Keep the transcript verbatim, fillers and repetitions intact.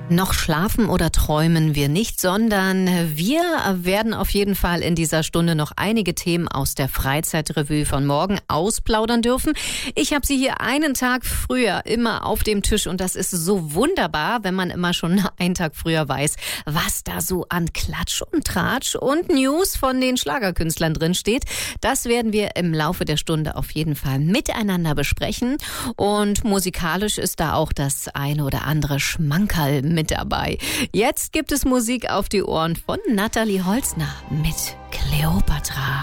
Noch schlafen oder träumen wir nicht, sondern wir werden auf jeden Fall in dieser Stunde noch einige Themen aus der Freizeitrevue von morgen ausplaudern dürfen. Ich habe sie hier einen Tag früher immer auf dem Tisch und das ist so wunderbar, wenn man immer schon einen Tag früher weiß, was da so an Klatsch und Tratsch und News von den Schlagerkünstlern drin steht. Das werden wir im Laufe der Stunde auf jeden Fall miteinander besprechen und musikalisch ist da auch das eine oder andere Schmankerl mit dabei. Jetzt gibt es Musik auf die Ohren von Natalie Holzner mit Kleopatra.